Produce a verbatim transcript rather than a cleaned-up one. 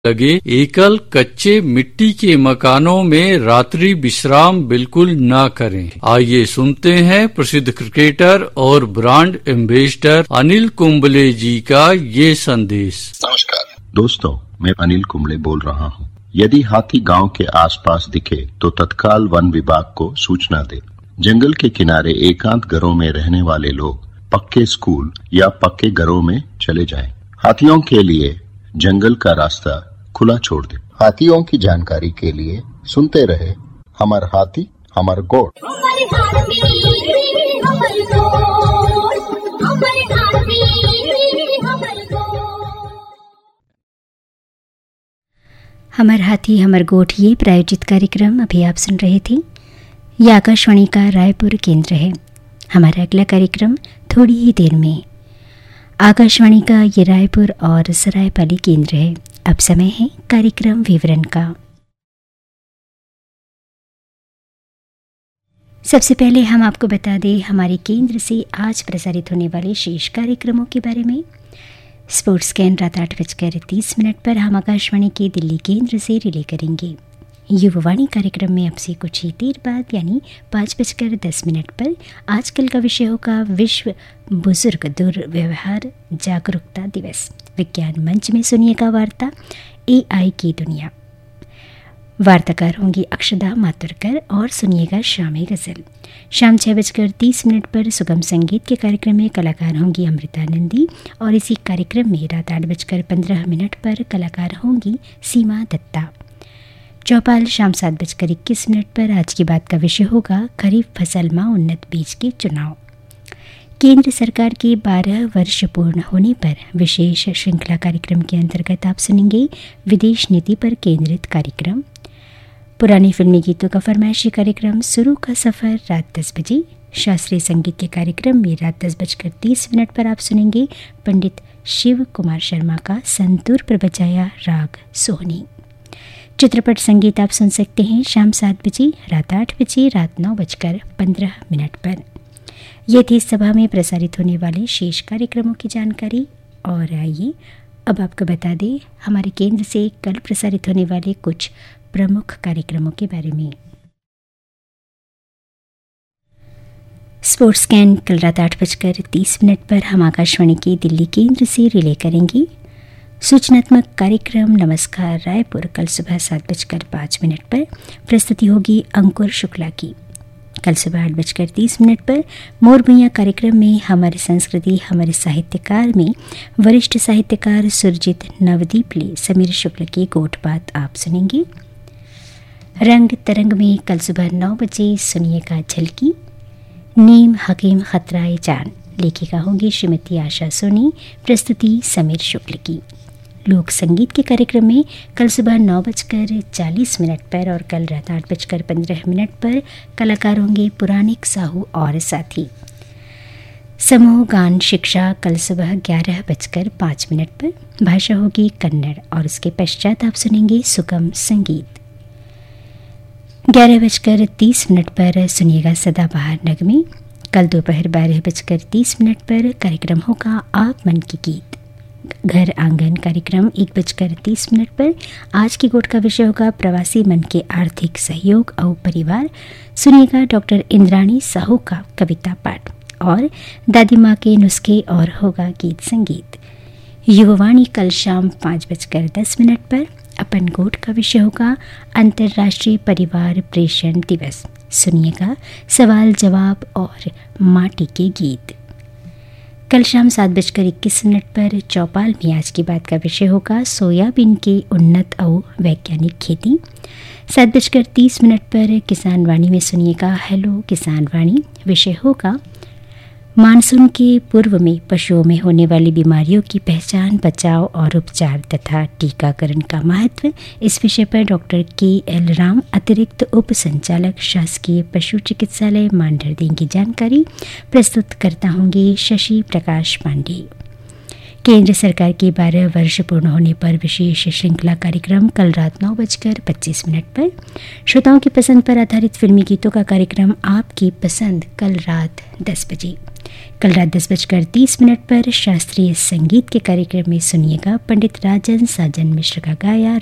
लगे एकल कच्चे मिट्टी के मकानों में रात्रि विश्राम बिल्कुल न करें। आइए सुनते हैं प्रसिद्ध क्रिकेटर और ब्रांड एम्बेसडर अनिल कुंबले जी का ये संदेश। नमस्कार दोस्तों, मैं अनिल कुंबले बोल रहा हूँ। यदि हाथी गांव के आसपास दिखे तो तत्काल वन विभाग को सूचना दे। जंगल के किनारे एकांत घरों में रहने वाले लोग पक्के स्कूल या पक्के घरों में चले जाएं। हाथियों के लिए जंगल का रास्ता खुला छोड़ दे। हाथियों की जानकारी के लिए सुनते रहे हमार हाथी हमार गोठ। हमार हाथी हमार गोठ ये प्रायोजित कार्यक्रम अभी आप सुन रहे थे। यह आकाशवाणी का रायपुर केंद्र है। हमारा अगला कार्यक्रम थोड़ी ही देर में। आकाशवाणी का ये रायपुर और सरायपाली केंद्र है। अब समय है कार्यक्रम विवरण का। सबसे पहले हम आपको बता दें हमारे केंद्र से आज प्रसारित होने वाले शेष कार्यक्रमों के बारे में। स्पोर्ट्स स्कैन रात आठ बजकर तीस मिनट पर हम आकाशवाणी के दिल्ली केंद्र से रिले करेंगे। युववाणी कार्यक्रम में अब से कुछ ही देर बाद यानी पाँच बजकर दस मिनट पर आजकल का विषय होगा विश्व बुजुर्ग दुर्व्यवहार जागरूकता दिवस। विज्ञान मंच में सुनिएगा वार्ता एआई की दुनिया। वार्ताकार होंगी अक्षदा मातुरकर और सुनिएगा शामी गजल। शाम छः बजकर तीस मिनट पर सुगम संगीत के कार्यक्रम में कलाकार होंगी अमृता नंदी और इसी कार्यक्रम में रात आठ बजकर पंद्रह मिनट पर कलाकार होंगी सीमा दत्ता। चौपाल शाम सात बजकर इक्कीस मिनट पर आज की बात का विषय होगा खरीफ फसल में उन्नत बीज के चुनाव। केंद्र सरकार के बारह वर्ष पूर्ण होने पर विशेष श्रृंखला कार्यक्रम के अंतर्गत आप सुनेंगे विदेश नीति पर केंद्रित कार्यक्रम। पुरानी फिल्मी गीतों का फरमाइशी कार्यक्रम शुरू का सफ़र रात दस बजे। शास्त्रीय संगीत के कार्यक्रम में रात दस बजकर तीस मिनट पर आप सुनेंगे पंडित शिव कुमार शर्मा का संतूर पर बजाया राग सोहनी। चित्रपट संगीत आप सुन सकते हैं शाम सात बजे, रात आठ बजे, रात नौ बजकर पंद्रह मिनट पर। ये थी सभा में प्रसारित होने वाले शेष कार्यक्रमों की जानकारी। और आइए अब आपको बता दें हमारे केंद्र से कल प्रसारित होने वाले कुछ प्रमुख कार्यक्रमों के बारे में। स्पोर्ट्स स्कैन कल रात आठ बजकर तीस मिनट पर हम आकाशवाणी के दिल्ली केंद्र से रिले करेंगे। सूचनात्मक कार्यक्रम नमस्कार रायपुर कल सुबह सात बजकर पाँच मिनट पर प्रस्तुति होगी अंकुर शुक्ला की। कल सुबह आठ बजकर तीस मिनट पर मोर भैया कार्यक्रम में हमारी संस्कृति हमारे साहित्यकार में वरिष्ठ साहित्यकार सुरजित नवदीप ले समीर शुक्ल की गोठ बात आप सुनेंगे। रंग तरंग में कल सुबह नौ बजे सुनिएगा झलकी नीम हकीम खतराए जान। लेखिका होंगी श्रीमती आशा सोनी, प्रस्तुति समीर शुक्ल की। लोक संगीत के कार्यक्रम में कल सुबह नौ बजकर चालीस मिनट पर और कल रात आठ बजकर पंद्रह मिनट पर कलाकार होंगे पुराणिक साहू और साथी। समूह गान शिक्षा कल सुबह ग्यारह बजकर पाँच मिनट पर भाषा होगी कन्नड़ और उसके पश्चात आप सुनेंगे सुगम संगीत। ग्यारह बजकर तीस मिनट पर सुनिएगा सदाबहार नगमे। कल दोपहर बारह बजकर तीस मिनट पर कार्यक्रम होगा आप मन की गीत। घर आंगन कार्यक्रम एक बजकर तीस मिनट पर आज की गोठ का विषय होगा प्रवासी मन के आर्थिक सहयोग और परिवार। सुनिएगा डॉक्टर इंद्राणी साहू का कविता पाठ और दादी माँ के नुस्खे और होगा गीत संगीत। युववाणी कल शाम पाँच बजकर दस मिनट पर अपन गोठ का विषय होगा अंतर्राष्ट्रीय परिवार प्रेषण दिवस। सुनिएगा सवाल जवाब और माटी के गीत। कल शाम सात बजकर इक्कीस मिनट पर चौपाल में आज की बात का विषय होगा सोयाबीन की उन्नत और वैज्ञानिक खेती। सात बजकर तीस मिनट पर किसान वाणी में सुनिएगा हेलो किसान वाणी। विषय होगा मानसून के पूर्व में पशुओं में होने वाली बीमारियों की पहचान, बचाव और उपचार तथा टीकाकरण का महत्व। इस विषय पर डॉक्टर के एल राम अतिरिक्त उप संचालक शासकीय पशु चिकित्सालय मांडर देंगे जानकारी। प्रस्तुत करता होंगे शशि प्रकाश पांडे। केंद्र सरकार के बारह वर्ष पूर्ण होने पर विशेष श्रृंखला कार्यक्रम कल रात नौ बजकर पच्चीस मिनट पर। श्रोताओं की पसंद पर आधारित फिल्मी गीतों का कार्यक्रम आपकी पसंद कल रात दस बजे। कल रात दस बजकर तीस मिनट पर शास्त्रीय संगीत के कार्यक्रम में सुनिएगा पंडित राजन साजन मिश्र का गाया